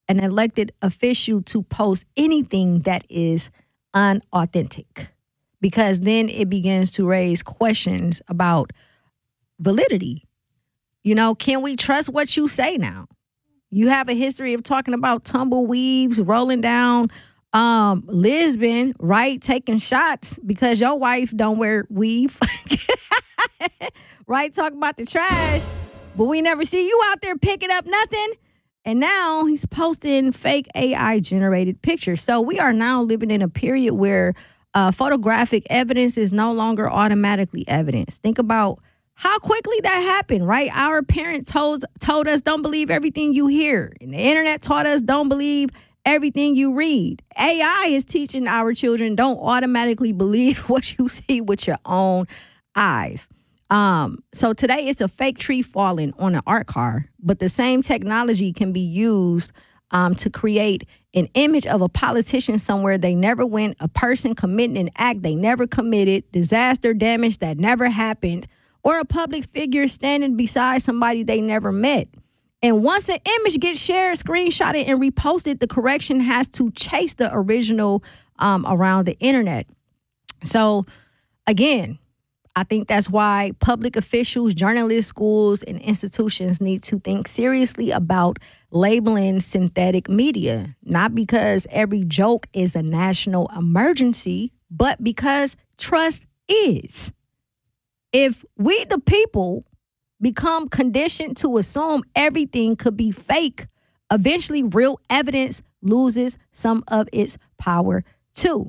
an elected official to post anything that is unauthentic, because then it begins to raise questions about validity. Can we trust what you say now? You have a history of talking about tumbleweaves rolling down Lisbon, right? Taking shots because your wife don't wear weave. Right? Talking about the trash, but we never see you out there picking up nothing. And now he's posting fake AI generated pictures. So we are now living in a period where photographic evidence is no longer automatically evidence. Think about how quickly that happened, right? Our parents told us don't believe everything you hear. And the internet taught us don't believe everything you read. AI is teaching our children don't automatically believe what you see with your own eyes. So today it's a fake tree falling on an art car, but the same technology can be used to create an image of a politician somewhere they never went, a person committing an act they never committed, disaster damage that never happened, or a public figure standing beside somebody they never met. And once an image gets shared, screenshotted, and reposted, the correction has to chase the original around the internet. So, again, I think that's why public officials, journalists, schools, and institutions need to think seriously about labeling synthetic media, not because every joke is a national emergency, but because trust is. If we, the people, become conditioned to assume everything could be fake, eventually real evidence loses some of its power too.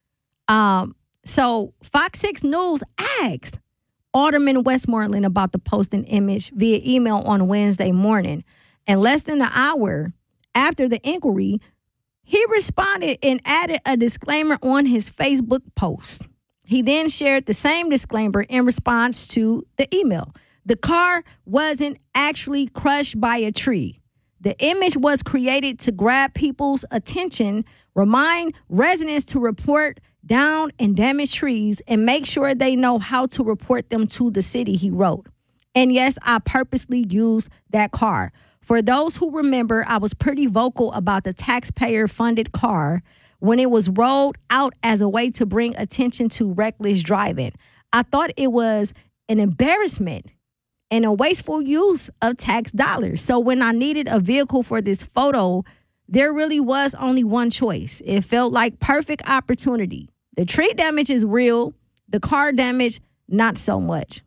So Fox 6 News asked Alderman Westmoreland about the posting image via email on Wednesday morning. And less than an hour after the inquiry, he responded and added a disclaimer on his Facebook post. He then shared the same disclaimer in response to the email. The car wasn't actually crushed by a tree. The image was created to grab people's attention, remind residents to report down and damaged trees, and make sure they know how to report them to the city, he wrote. And yes, I purposely used that car. For those who remember, I was pretty vocal about the taxpayer-funded car when it was rolled out as a way to bring attention to reckless driving. I thought it was an embarrassment and a wasteful use of tax dollars. So when I needed a vehicle for this photo, there really was only one choice. It felt like perfect opportunity. The tree damage is real. The car damage, not so much.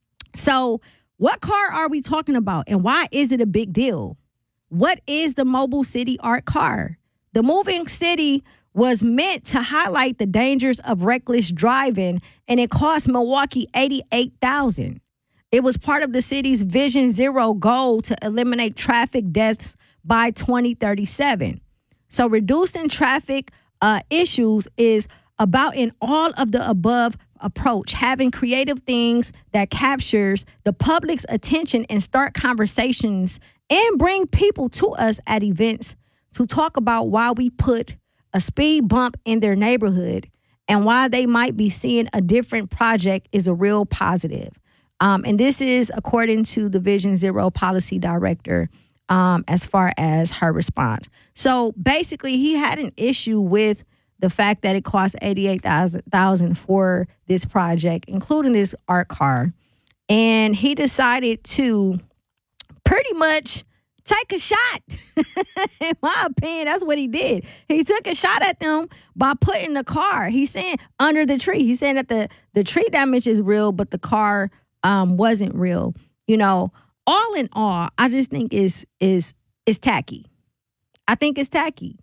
So what car are we talking about, and why is it a big deal? What is the Mobile City Art car? The moving city was meant to highlight the dangers of reckless driving, and it cost Milwaukee $88,000. It was part of the city's Vision Zero goal to eliminate traffic deaths by 2037. So reducing traffic issues is about an all of the above approach, having creative things that captures the public's attention and start conversations and bring people to us at events to talk about why we put a speed bump in their neighborhood and why they might be seeing a different project is a real positive. And this is according to the Vision Zero policy director as far as her response. So basically, he had an issue with the fact that it cost $88,000 for this project, including this art car. And he decided to pretty much take a shot. In my opinion, that's what he did. He took a shot at them by putting the car, he's saying, under the tree. He's saying that the tree damage is real, but the car wasn't real. You know, all in all, I just think is tacky. I think it's tacky.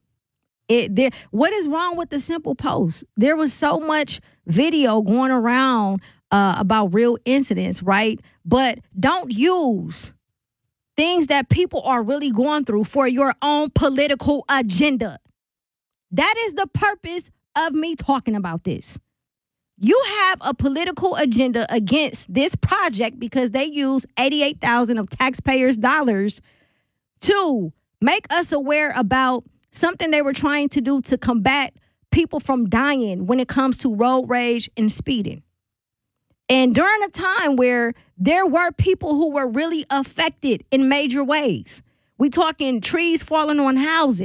What is wrong with the simple post? There was so much video going around about real incidents, right? But don't use things that people are really going through for your own political agenda. That is the purpose of me talking about this. You have a political agenda against this project because they use $88,000 of taxpayers' dollars to make us aware about something they were trying to do to combat people from dying when it comes to road rage and speeding. And during a time where there were people who were really affected in major ways. We talking trees falling on houses.